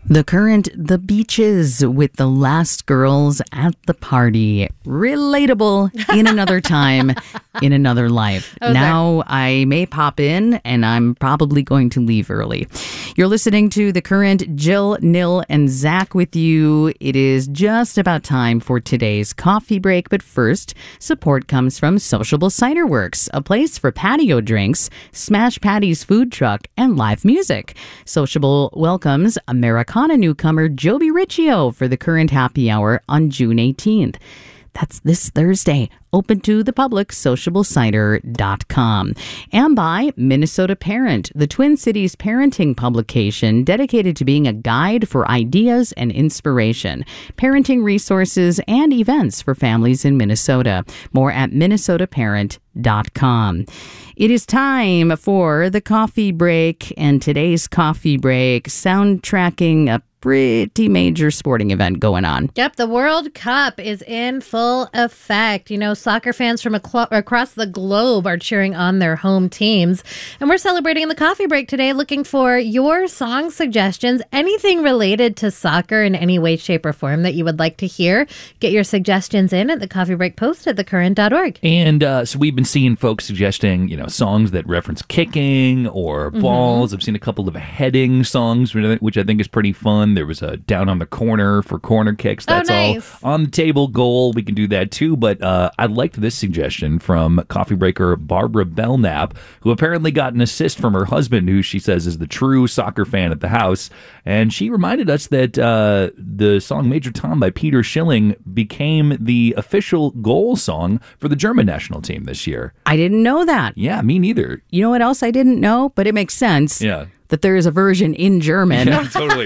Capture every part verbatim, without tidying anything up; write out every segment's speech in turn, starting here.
The Current, The Beaches with the last girls at the party. Relatable in another time, in another life. Oh, now there. I may pop in and I'm probably going to leave early. You're listening to The Current, Jill, Nil, and Zach with you. It is just about time for today's coffee break. But first, support comes from Sociable Cider Works, a place for patio drinks, Smash Patty's food truck, and live music. Sociable welcomes Americana newcomer Joby Riccio for the Current Happy Hour on June eighteenth. That's this Thursday. Open to the public, sociable cider dot com. And by Minnesota Parent, the Twin Cities parenting publication dedicated to being a guide for ideas and inspiration, parenting resources, and events for families in Minnesota. More at minnesota parent dot com. It is time for the coffee break, and today's coffee break soundtracking a pretty major sporting event going on. Yep, the World Cup is in full effect. You know, soccer fans from aclo- across the globe are cheering on their home teams. And we're celebrating the coffee break today, looking for your song suggestions, anything related to soccer in any way, shape, or form that you would like to hear. Get your suggestions in at the coffee break post at the current dot org. And uh, so we've been seeing folks suggesting, you know, songs that reference kicking or balls. Mm-hmm. I've seen a couple of heading songs, which I think is pretty fun. There was a down on the corner for corner kicks. That's oh, nice. all on the table goal. We can do that too. But uh, I liked this suggestion from coffee breaker Barbara Belknap, who apparently got an assist from her husband, who she says is the true soccer fan at the house. And she reminded us that uh, the song Major Tom by Peter Schilling became the official goal song for the German national team this year. I didn't know that. Yeah, me neither. You know what else I didn't know? But it makes sense. Yeah. That there is a version in German. Yeah, totally.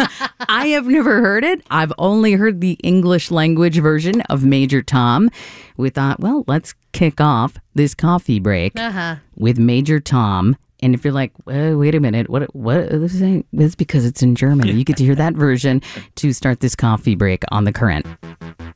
I have never heard it. I've only heard the English language version of Major Tom. We thought, well, let's kick off this coffee break uh-huh. with Major Tom. And if you're like, uh, wait a minute, what? What? It's because it's in German. You get to hear that version to start this coffee break on The Current.